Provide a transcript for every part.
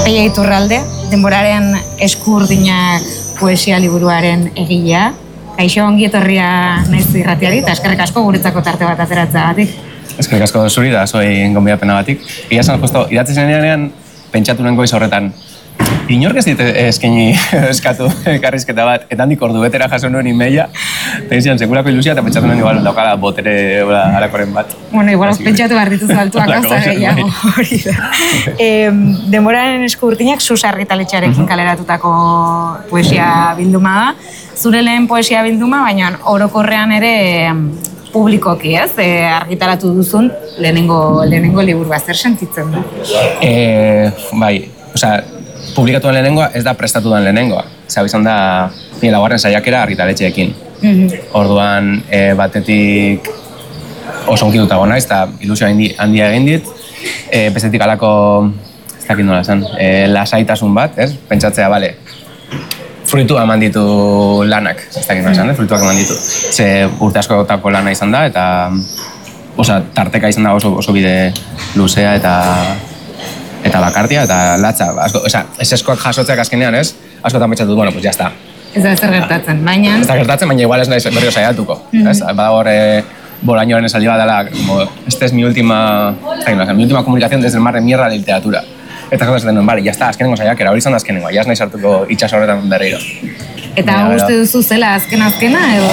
Peia Iturralde, denboraren eskurdinak poesia liburuaren egilea. Kaixo ongi etorria naiz irratiari, eta eskerrik asko guretzako tarte bat ateratzeagatik. Eskerrik asko zuri da, zoi gonbidapenagatik. Egia esan, justo, idatzi zenean pentsatu nuen goiz horretan. Inork ez dit eskaini eskatu karrizketa bat, eta handik ordu betera jaso nuen emaila, eta izan sekulako ilusia, eta pentsatu nuen igual daukala botere harakoren bat. Bueno, igual pentsatu behar dituzu altuak gauza gehiago hori da. Denboraren eskurdinak Sus argitaletxearekin kaleratutako poesia bilduma da. Zure lehen poesia bilduma, baina orokorrean ere publikoki, ez? Argitaratu duzun lehenengo liburua, zer sentitzen du? Bai, osea, publikatuan lehenengoa ez da prestatudan lehenengoa. Zer, izan da, nire laugarren saiakera argitaletxeekin. Orduan, batetik oso onkituta naiz, eta ilusio handia egin dit. Bestetik alako, ez dakit nola esan, lasaitasun bat, ez? Pentsatzea, bale, fruitua eman ditu lanak, ez dakit nola esan, fruituak eman ditu. Ze urte askotako lana izan da, eta tarteka izan da oso bide luzea eta bakartia, eta latza. Ez eskoak jasotzeak azkenean, ez? Askotan pentsatu, bueno, pues ya está. Ez da zer gertatzen, baina... Ez da gertatzen, baina igual ez naiz berriro saiatuko. Badago hor, Bolañoren esaldi bat dela, esta es mi última comunicación desde el mar de mierda de literatura. Eta jatzen denuen, bale, ya está, azkenengo saiakera, hori izan da azkenengoa, ya ez naiz hartuko itxas horretan berriro. Eta uste duzu zela azkena, edo...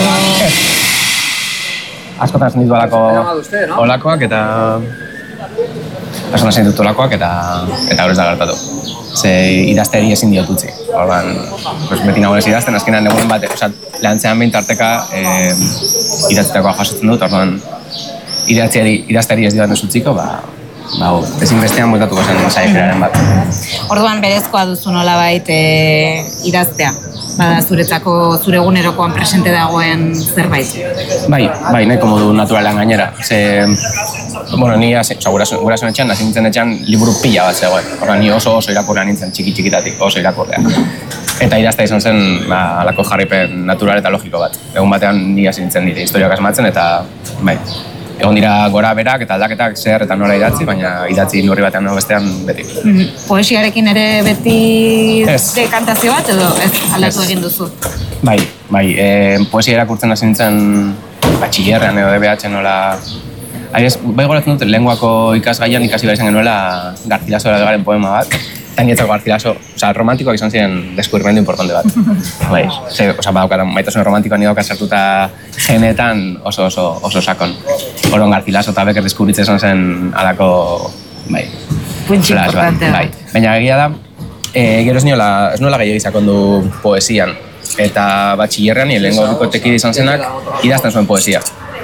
Askotan zen ditu olakoak, eta... Askotan zen ditu olakoak, eta hori ez da gertatu. Ze idazteari ezin diot utzi. Orduan, beti nagoen ez idazten, azkenan egunen bat, lehantzean behin tarteka idatzitakoa jasotzen dut, orduan, idazteari ez dioan ez utziko, ezin bestean bueltatuko zen saiakeraren bat. Orduan, berezkoa duzu nolabait idaztea? Bada zuretzako, zure egunerokoan presente dagoen zerbait? Bai, nahiko modu naturalean gainera. Bueno, ni gurasoen etxean, hasi nintzen etxean liburu pila bat zegoen. Horra, ni oso irakurrea nintzen txikitatik, oso irakurrea. Eta idaztea izan zen, alako jarripen natural eta logiko bat. Egun batean ni hasi nintzen nire historiak asmatzen, eta bai, egon dira gora berak eta aldaketak zer eta nola idatzi, baina idatzi nurri batean bestean beti. Poesiarekin ere beti dekantazio bat edo ez aldatu egin duzu? Bai, poesia irakurtzen hasi nintzen batxillerrean edo DBH nola... Bai goratzen dut, lehenguako ikasgaian ikasi behar izan genuela Garcilaso garen poema bat. Eta nietzako Garcilaso, romantikoak izan ziren deskubrimendu importante bat. Bai, badaukat, maitasun romantikoa nire sartuta genetan oso sakon. Horon Garcilaso eta Becker deskubritzen izan zen alako, bai, puntxi importante. Bai, baina egia da, gero ez nola gehiago izakon du poesian. Eta batxillerrean, lehengo bikotekide izan zenak, idazten zuen poesia.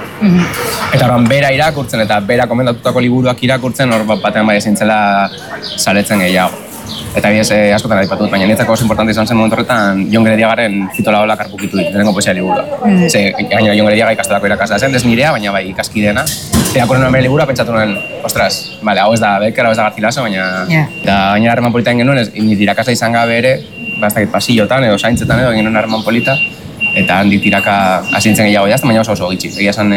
Eta horren bera irakurtzen eta bera komendatutako liburuak irakurtzen hor batean bai ezintzela saretzen gehiago. Eta bidez askotan adipatu dut, baina nietzako oso importante izan zen momentu horretan Jon Gerediagaren Fitola Ola karpukitu dit, denengo poesia liburua. Gaina Jon Gerediaga ikastolako irakasla zen, ez nirea, baina bai ikaskideena. Irakurren nuen bere liburua, pentsatu nuen, ostras, hau ez da Becker, hau ez da Garcilaso, baina... Eta gainera harreman politaen genuen, nire irakasla izan gabe ere, bastakit pasillotan edo zaintzetan edo genuen harreman polita. Eta handik tiraka hasi nintzen gehiago idazten, baina oso gitxi. Egia esan,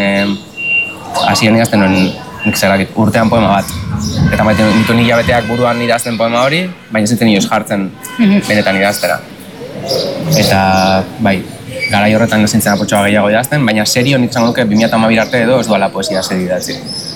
hasien idazten nuen urtean poema bat. Eta maite nitu hilabeteak buruan idazten poema hori, baina ez nintzen inoz jartzen benetan idaztera. Eta, bai, garai horretan ez nintzen apotxoa gehiago idazten, baina serio nik zango duke 2012 arte edo ez duala poesia seri idatzi.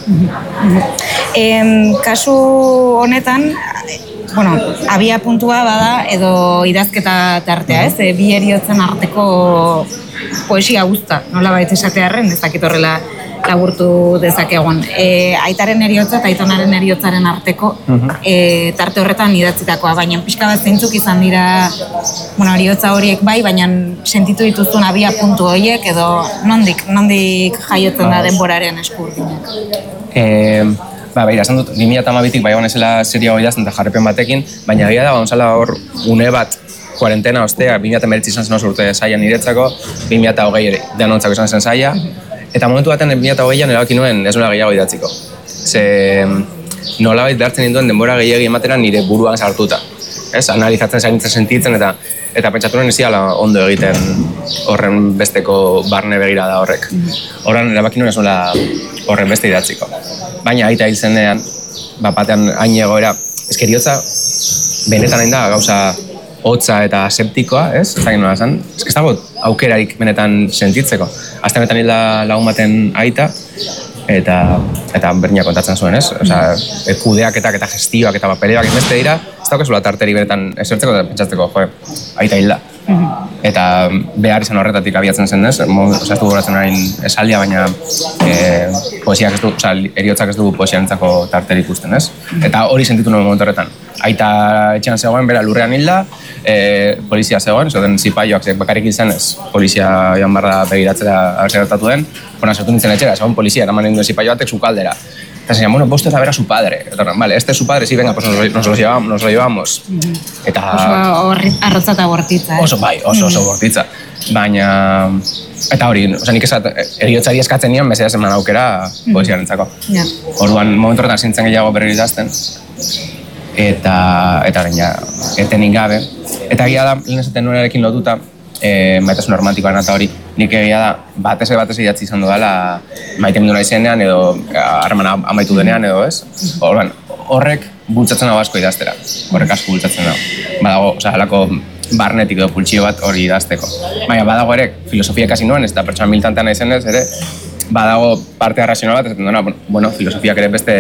Kasu honetan, bueno, abia puntua bada edo idazketa tartea, ez? Bi heriotzen arteko poesia guzta, nola baita esatearren, ez dakit horrela laburtu dezakegun. Aitaren heriotza eta aitonaren heriotzaren arteko tarte horretan idatzitakoa, baina pixka bat zeintzuk izan dira heriotza horiek bai, baina sentitu dituzun abia puntu horiek edo nondik jaiotzen da denboraren eskurdinak? Beira, esan dut, 2012tik bai honezela serio idazten eta jarrepen batekin, baina egia da, gonzala hor une bat, kuarentena ostea, 2019 izan zen oso urte saia niretzako, 2020 denontzako izan zen saia, eta momentu baten 2020an erabaki nuen ez nola gehiago idatziko. Ze nolabait behartzen ninduen denbora gehiagi ematera nire buruan sartuta. Analizatzen zainitzen sentitzen eta pentsatu nuen eziala ondo egiten horren besteko barne begirada horrek. Horren erabaki nuen ez nola horren beste idatziko. Baina aita hil zenean, batean hain egoera, eskeriotza benetan hain da gauza hotza eta septikoa, ez? Ez dakit nola esan. Ez dago aukerarik benetan sentitzeko. Azte benetan hilda lagun baten aita, eta berdina kontatzen zuen, ez? Osea, kudeaketak eta gestioak eta papereak inbeste dira, ez daukezula tarteri benetan esertzeko eta pentsatzeko, aita hilda. Eta behar izan horretatik abiatzen zen, ez? Ez du goratzen orain esaldia, baina poesiak ez du, eriotzak ez du poesiarentzako tarteri ikusten, ez? Eta hori sentitu nuen momentu horretan. Aita etxean zegoen, bera lurrean hilda, polizia zegoen, zoten zipaioak bakarrik izan ez, polizia joan barra begiratzera gertatu den, sortu nintzen etxera, zegoen polizia, eraman ninduen zipaio batek sukaldera. Eta zenean, bueno, usted a ver a su padre. Eta, vale, este es su padre, sí, venga, pues nos lo llevamos. Eta... Oso arrotza eta bortitza. Oso bai, oso bortitza. Baina... Eta hori, nik eriotzari eskatzen nion, mesedez eman aukera poesiarentzako. Orduan, momentu horretan zintzen gehiago berri idazten. Eta baina, etenik gabe. Eta egia da, lehen esaten nuenarekin lotuta, maitasun romantikoan eta hori, nik egia da, batez idatzi izan dudala maite mindu nahi zenean edo harreman amaitu denean edo ez. Orduan, horrek bultzatzen hau asko idaztera, horrek asko bultzatzen hau. Badago, halako barnetik edo pultsio bat hori idazteko. Baina badago ere, filosofia kasi nuen, ez da pertsona militantean nahi zenez ere, badago parte arrazional bat, ez dut, bueno, filosofiak ere beste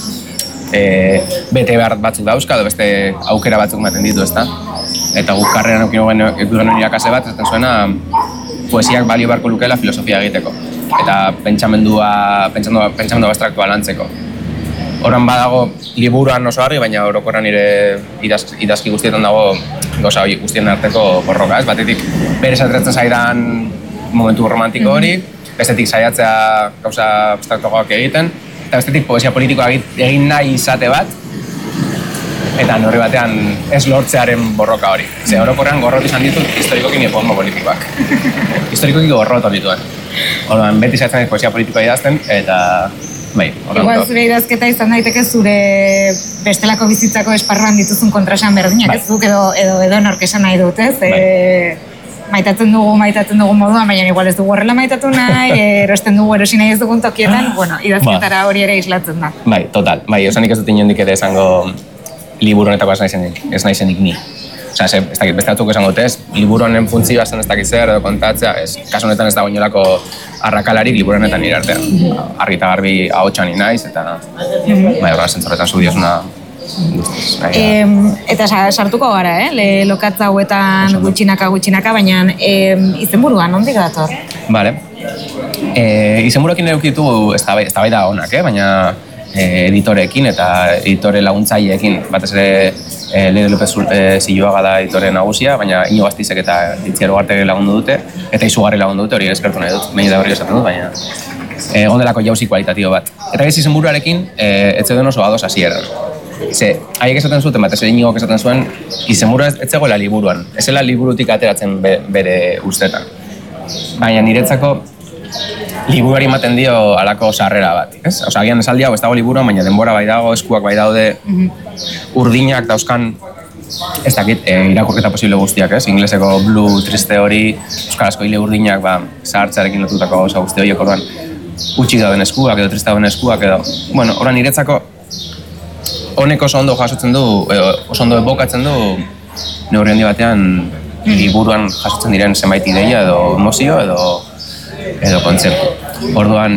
bete behar batzuk dauzka, edo beste aukera batzuk ematen ditu, ezta? Eta guk karreran eukin genuen irakasle bat, ez zuena poesiak balio beharko lukeela filosofia egiteko. Eta pentsamendu abstraktua lantzeko. Horan badago liburuan oso argi, baina orokorran nire idazki guztietan dago gauza hori guztien arteko borroka, ez? Batetik berez atretzen zaidan momentu romantiko hori, bestetik saiatzea gauza abstraktuagoak egiten, eta bestetik poesia politikoa egin nahi izate bat, eta norri batean ez lortzearen borroka hori. Ze orokorrean gorrot izan ditut historikoki nire poema politikoak. Historikoki gorrot dituen. Orduan, beti zaitzen poesia politikoa idazten, eta bai, igual zure idazketa izan daiteke zure bestelako bizitzako esparruan dituzun kontrasan berdinak, ez duk edo nork esan nahi dut, ez? Maitatzen dugu moduan, baina igual ez dugu horrela maitatu nahi, erosten dugu erosi nahi ez dugun tokietan, bueno, idazketara hori ere islatzen da. Bai, total, bai, osanik ez dut inondik ere esango liburu honetako ez naizenik ni. Osea, ez dakit, beste batzuk esango dut ez, liburu honen funtzioa zen ez dakit zer edo kontatzea, kasu honetan ez dago inolako arrakalarik liburu honetan nire artean. Argi eta garbi ahotsan ni naiz, eta bai, horra zentzorretan zu diosuna guztiz. Eta sartuko gara, lokatza hauetan gutxinaka, baina izenburuan, nondik dator? Bale. Izenburuekin edukitu eztabaida onak, baina editoreekin eta editore laguntzaileekin, batez ere Leire López Zilluaga da editore nagusia, baina Iñigo Gastizek eta Itziar Ugarte lagundu dute, eta izugarri lagundu dute, hori eskertu nahi dut, behin da hori esaten dut, baina ondelako jauzi kualitatibo bat. Eta ez izenburuarekin, ez zeuden oso ados hasieran. Ze, haiek esaten zuten, batez ere Iñigok esaten zuen, izenburua ez zegoela liburuan, ez zela liburutik ateratzen bere ustetan. Baina niretzako, liburuari ematen dio halako sarrera bat, ez? Osa, agian esaldi hau ez dago liburuan, baina denbora bai dago, eskuak bai daude, urdinak dauzkan, ez dakit, irakurketa posible guztiak, ez? Ingleseko blue, triste hori, euskarazko hile urdinak, zahartzearekin lotutako gauza guzti horiek, orduan, utxik dauden eskuak edo triste dauden eskuak edo, bueno, orduan niretzako, honek oso ondo jasotzen du, oso ondo evokatzen du, neurri handi batean, liburuan jasotzen diren zenbait ideia edo emozio edo kontzeptu. Orduan,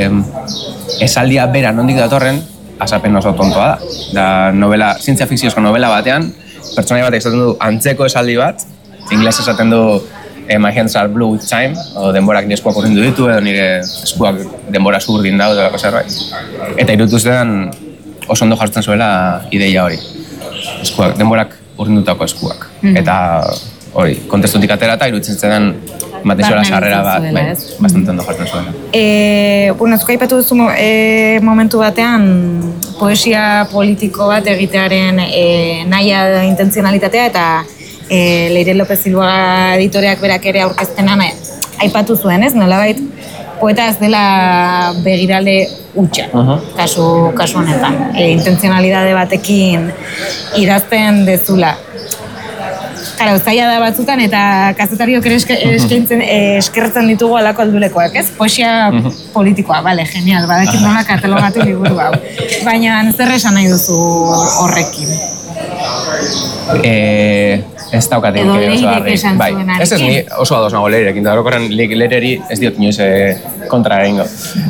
esaldia bera nondik datorren, azapen oso tontoa da. Da novela, zientzia fikziozko novela batean, pertsonai batek esaten du antzeko esaldi bat, ingles esaten du my hands are blue with time, o denborak nire eskuak urrindu ditu, edo nire eskuak denbora zurdin dau, edo zerbait. Eta irutu zetan oso ondo jasotzen zuela ideia hori. Eskuak, denborak urrindutako eskuak. Eta hori, kontestutik atera eta irutzen zetan matezuela sarrera bat, bastante ondo jartzen zuela. Bueno, zuka ipatu duzu momentu batean poesia politiko bat egitearen nahia da intentzionalitatea eta Leire López Zilluaga editoreak berak ere aurkezpenan aipatu zuen, ez? Nolabait poeta ez dela begirale hutsa, kasu honetan. Intentzionalidade batekin idazten dezula. Kara, zaila da batzutan eta kazetariok ere eskertzen ditugu alako aldulekoak, ez? Poesia politikoa, bale, genial, badakit nola katalogatu liburu hau. Baina zer esan nahi duzu horrekin? Ez daukatik edo oso Leirek argi. esan Bai, zuenarekin. ez ni oso ados nago Leirekin, da orokorren Leireri ez diot inoiz kontra egingo.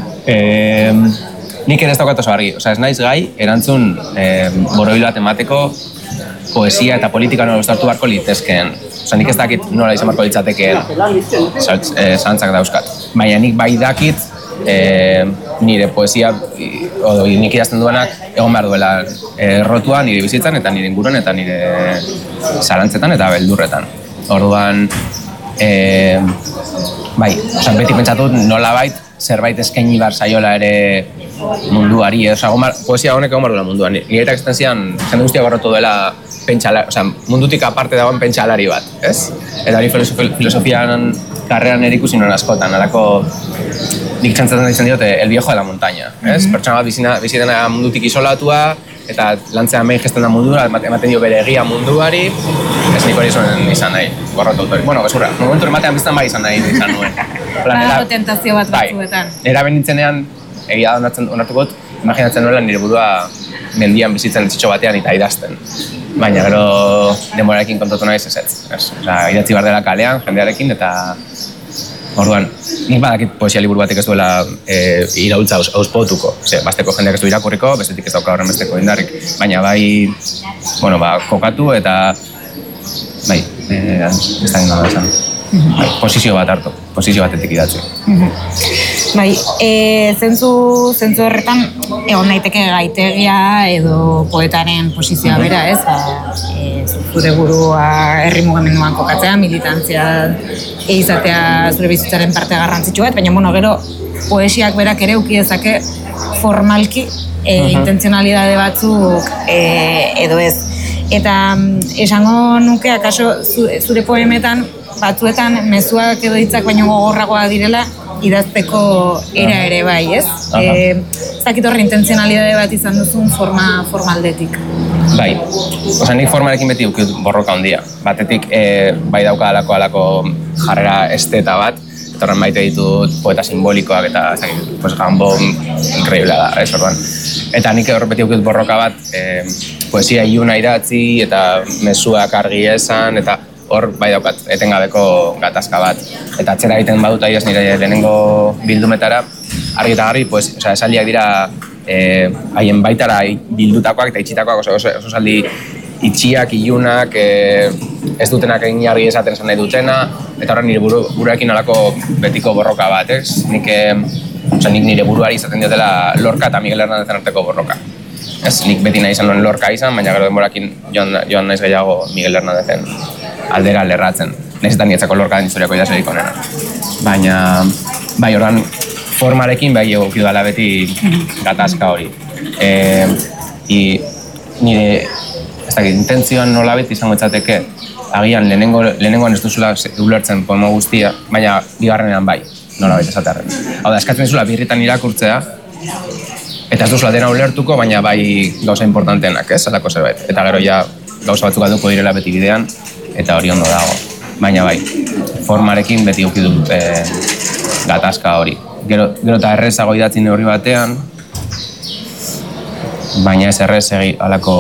Nik ere ez daukat oso argi, ez naiz gai erantzun borobil bat emateko poesia eta politika nola uztartu barko litezkeen. Nik ez dakit nola izan barko litzatekeen zantzak dauzkat. Baina nik bai dakit nire poesia nik idazten duenak egon behar duela errotua nire bizitzan eta nire inguruan eta nire zarantzetan eta beldurretan. Orduan, bai, beti pentsatut nolabait zerbait eskaini behar zaiola ere munduari, poesia honek egon behar duela munduan. Niretak esaten zian, jende guztiak gorrotu duela mundutik aparte dagoen pentsalari bat, ez? Eta hori filosofian karreran erikusi non askotan, alako nik txantzatzen izan diote el viejo de la montaña, ez? Pertsona bat bizi dena mundutik isolatua, eta lantzean behin gesten da mundura, ematen dio bere egia munduari, ez nik hori izan nahi, gorrotu hori. Bueno, bezurra, momentu ematean biztan bai izan nahi izan nuen. Badago tentazio bat batzuetan. Nera benintzenean, egia da onartukot, imaginatzen nuela nire burua mendian bizitzen etxitxo batean eta idazten. Baina gero denborarekin kontatu naiz ez. Idatzi behar dela kalean, jendearekin, eta orduan, nik badakit poesia liburu batek ez duela iraultza auspotuko. Basteko jendeak ez du irakurriko, bestetik ez dauka horren besteko indarrik. Baina bai, kokatu eta bai, ez da gina da esan. Posizio bat hartu, posizio batetik idatzi. Bai, zentzu horretan egon daiteke gaitegia edo poetaren posizioa bera, ez? Zure burua herri mugimenduan kokatzea, militantzia izatea zure bizitzaren parte garrantzitsu bat, baina gero poesiak berak ere uki dezake formalki intentzionalidade batzuk edo ez. Eta esango nuke, akaso zure poemetan batzuetan mezuak edo hitzak baino gogorragoa direla idazteko era ere bai, ez? Zakit horre intentzionalidade bat izan duzun formaldetik. Bai, nik formarekin beti ukit borroka handia. Batetik bai dauka alako jarrera esteta bat, eta horren maite ditut poeta simbolikoak eta jambon increíblea da, ez orduan. Eta nik hor beti ukit borroka bat, poesia iluna idatzi eta mezuak argi esan, eta hor bai daukat etengabeko gatazka bat. Eta atzera egiten badut ahiaz nire lehenengo bildumetara, argi eta garri, esaldiak dira haien baitara bildutakoak eta itxitakoak, oso esaldi itxiak, ilunak, ez dutenak egin argi esaten esan nahi dutena, eta horren nire buruarekin alako betiko borroka bat, ez? Nik nire buruari izaten diotela Lorca eta Miguel Hernández arteko borroka. Nik beti nahi izan nuen Lorca izan, baina gero denborakin joan naiz gehiago Miguel Hernández aldera lerratzen. Nahizetan nietzako Lorcaren historiako idazlerik onena. Baina, bai, ordan formarekin bai egokidu dela beti gatazka hori. Nire, ez dakit, intentzioan nola beti izango etzateke, agian lehenengoan ez duzula ulertzen poema guztia, baina bigarrenean bai, nola beti esatearen. Hau da, eskatzen duzula birritan irakurtzea, eta ez duzula dena ulertuko, baina bai gauza importanteenak, ez, alako zerbait. Eta gero ja gauza batzuk aduko direla beti bidean, eta hori ondo dago. Baina bai, formarekin beti ukidut gatazka hori. Gero eta errezago idatzi neurri batean, baina ez errez egi alako...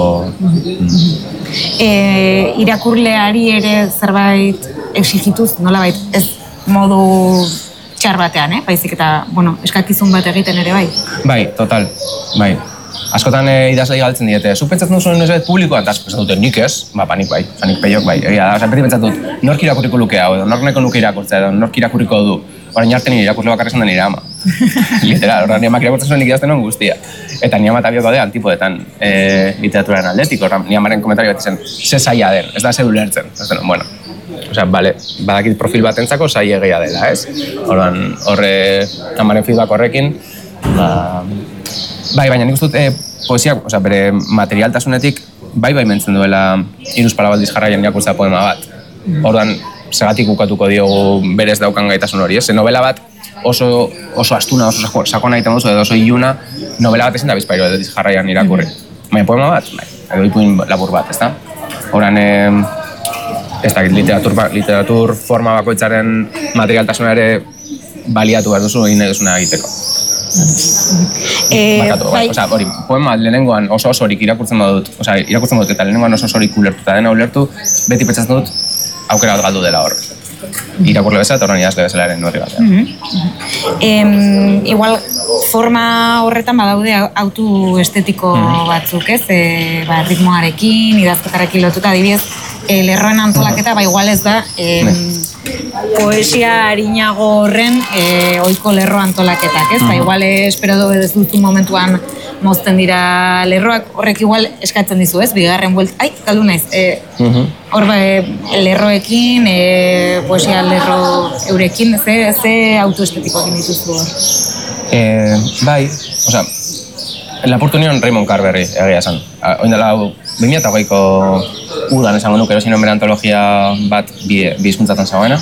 Irakurleari ere zerbait exigituz, nolabait, ez modu txar batean, baizik eta, eskakizun bat egiten ere bai? Bai, total, bai. Askotan idazlei galtzen diete, zuk pentsatzen duzuen ez publikoan, eta pentsatzen dute nik ez, panik bai, nik peiok bai. Beti pentsatzen dut, nork irakurriko luke hau, edo nork neko luke irakurtzea, edo nork irakurriko du. Orain arte nire irakurle bakarra esan da nire ama. Literal, horra nire amak irakurtzen zuen nik idazten nuen guztia. Eta nire ama eta bioko de antipodetan literaturaren aldetik, horra nire amaren komentario bat izan, ze zaila den, ez da ze ulertzen. Bueno, badakit profil bat entzako zaila egia dela, ez? Horre amaren feedback horrekin, bai, baina nik uste dut poesiak, bere materialtasunetik bai mentzen duela hiruzpalabaldiz jarraian irakurtzea poema bat. Orduan, segatik ukatuko diogu berez daukan gaitasun hori, ez? Novela bat oso astuna, oso sakona egiten duzu, edo oso iluna, novela bat ezin da bizpairo edo jarraian irakurri. Baina poema bat, edo ipuin labur bat, ezta? Orduan, ez da, literatur forma bakoitzaren materialtasuna ere baliatu behar duzu egin eduzuna egiteko. Markatu, bai. Osea, hori, poema lehenengoan oso-osorik irakurtzen dut eta lehenengoan oso-osorik ulertu eta dena ulertu, beti pentsatzen dut aukera bat galdu dela hor. Irakurle bezala eta horren idazle bezalaren horri batean. Igual, forma horretan badaude autu estetiko batzuk, ez? Ritmoarekin, idazketarekin lotuta, adibidez, lerroen antolaketa, igual ez da, poesia harinago horren ohiko lerro antolaketak, ez? Igual espero ez duzu momentuan mozten dira lerroak, horrek igual eskatzen dizu, ez? Bigarren buelta, galdu naiz, hor lerroekin, poesia lerro eurekin, ze autoestetikoak dituzu hor? Bai, osea, lapurtu nion Raymond Carverri egia esan. Oindela 2008ko udan esango nuke erosin bere antologia bat bi hizkuntzatan zegoena.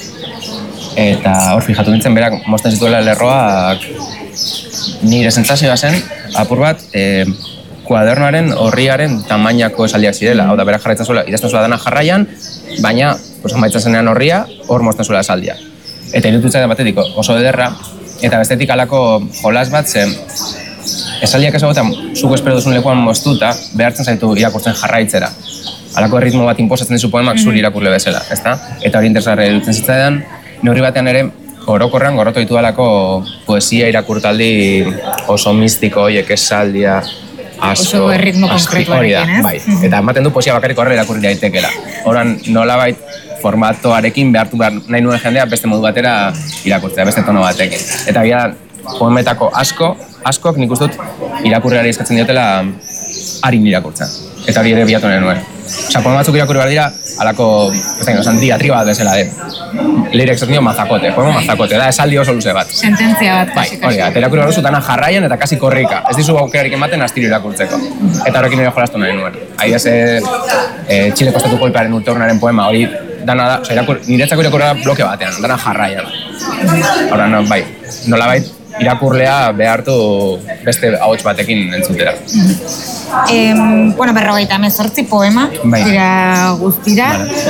Eta hor fijatu nintzen berak mozten zituela lerroak nire sentsazioa zen, apur bat, kuadernoaren horriaren tamainako esaldiak zirela. Hau da, berak jarraitzen zuela, idazten zuela dena jarraian, baina, amaitzen zenean horria, hor mozten zuela esaldia. Eta irututzen batetik oso ederra, eta bestetik alako jolas bat zen, esaldiak ezagutan zuko espero duzun lekuan moztuta, behartzen zaitu irakurtzen jarraitzera. Halako ritmo bat inposatzen dizu poemak zuri irakurle bezala, ezta? Eta hori interesgarria iruditzen zitzaidan, neurri batean ere, orokorrean gorrotu ditu alako poesia irakurtaldi oso mistiko horiek esaldia, oso erritmo konkretuarekin, ez? Bai, eta ematen du poesia bakarrik horrela irakurri daitekela. Horan nolabait formatoarekin behartu behar nahi nuen jendea beste modu batera irakurtzea, beste tono batekin. Eta bila, poemetako askok nik uste dut irakurriari eskatzen diotela harin irakurtzen. Eta hori ere bilatu nahi nuen. Osa, poema batzuk irakurri behar dira, alako, diatriba bat bezala, leire esaten dio mazakote, poema mazakote, da esaldi oso luze bat. Sententzia bat, kasi. Bai, hori da, eta irakurri behar duzu dana jarraian eta kasi korrika. Ez dizu aukerarik ematen astiro irakurtzeko. Eta horrekin ere jolastu nahi nuen. Aidez, Txileko estatu kolpearen urteurnaren poema, hori dana da, niretzako irakurri da bloke batean, dana jarraian. Hora, bai, nolabait irakurlea behartu beste ahots batekin entzutera. 58 poema dira guztira.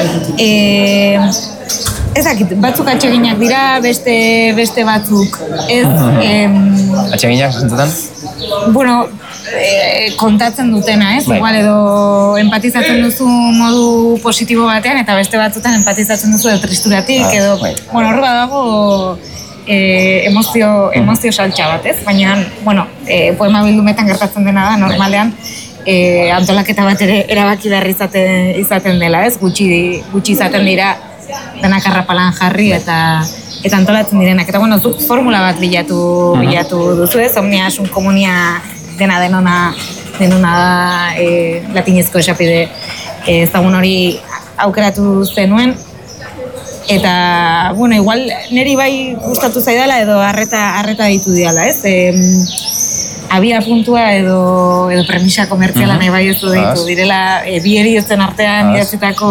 Ezakit, batzuk atseginak dira, beste batzuk. Atseginak, zentzutan? Bueno, kontatzen dutena, ez? Igual edo empatizatzen duzu modu positibo batean, eta beste batzutan empatizatzen duzu edo tristuratik, edo, bueno, hor badago emozio saltxa bat, ez? Baina, bueno, poema bildumetan gertatzen dena da, normalean, antolaketa bat ere erabaki behar izaten dela, ez? Gutxi izaten dira denak arrapalan jarri eta antolatzen direnak. Eta, bueno, zuk formula bat bilatu duzu, ez? Omnia asun komunia denona da latinezko esapide ezagun hori aukeratu zenuen. Eta, bueno, igual niri bai gustatu zaidala edo arreta ditu diala, ez? Abia puntua edo premisa komertziala nahi bai ez du ditu direla bi heriotzen artean idatzitako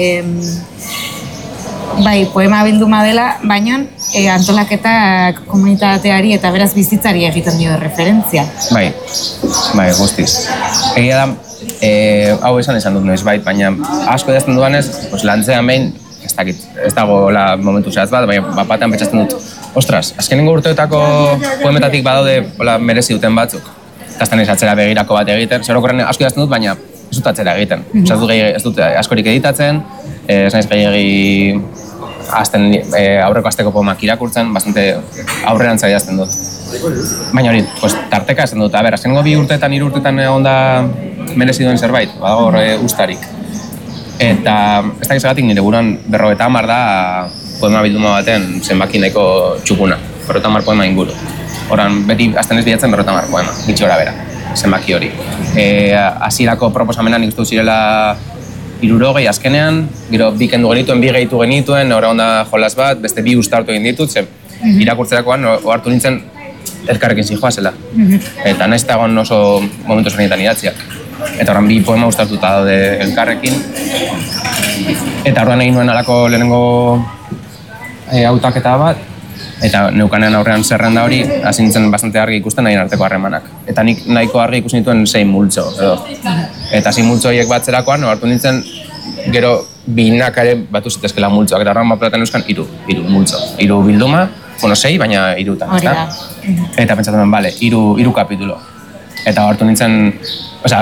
bai, poema bilduma dela, baina antolaketak komunitateari eta beraz bizitzari egiten dio referentzia. Bai, guztiz. Egia da, hau esan dut noiz bait, baina asko idazten duanez, lantzean behin, ez dago momentu zehatz bat, baina batean pentsatzen dut, ostras, azkenengo urteetako poemetatik badaude merezi duten batzuk. Eta ez atzera begirako bat egiten, zerokorren asko idazten dut, baina ez dut atzera egiten. Ez dut askorik editatzen, ez naiz gehiagi aurreko asteko poemak irakurtzen, bastante aurrerantza idazten dut. Baina hori, tarteka esan dut, azkenengo 2 urteetan, 3 urteetan onda merezi duen zerbait, badago horre ustarik. Eta ez dakiz egatik nire buruan 50 da poema bilduma baten zenbaki nahiko txukuna, 50 poema inguru. Horan, beti azten ez bilatzen 50 poema, gitxi gora bera, zenbaki hori. Hasierako proposamenan nik uste dut zirela 60 azkenean, gero 2 kendu genituen, 2 gehitu genituen, hori onda jolas bat, beste 2 ustartu egin ditut, ze irakurtzerakoan ohartu nintzen elkarrekin zijoazela. Eta nahiz eta egon oso momentu zenetan idatziak. Eta horren 2 poema ustartuta daude elkarrekin. Eta horren egin nuen alako lehenengo hautaketa bat, eta neukanean aurrean zerrenda hori, hasi nintzen bastante argi ikusten nahi arteko harremanak. Eta nik nahiko argi ikusten dituen 6 multzo. Eta 6 multzo horiek batzerakoan, hartu nintzen, gero binak ere batu zitezkela multzoak. Eta horren bat platen euskan 3 multzo. 3 bilduma, bueno, 6, baina 3, Hori da. Eta pentsatu nuen, bale, 3 kapitulo. Eta hartu nintzen